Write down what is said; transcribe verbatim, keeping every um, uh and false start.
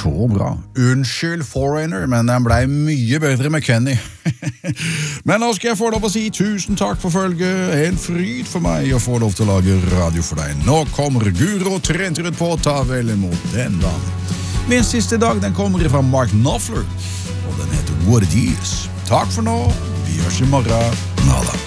så bra. Unnskyld Foreigner, men den ble mye bedre med Kenny. Men nå skal jeg få lov å si tusen takk for følget. En fryd for meg å få lov til å lage radio for deg. Nå kommer Guro Trenterud på, ta vel imot den da. Min siste dag, den kommer fra Mark Knopfler, og den heter What It Is. Takk for nå, vi høres i morgen. Nada.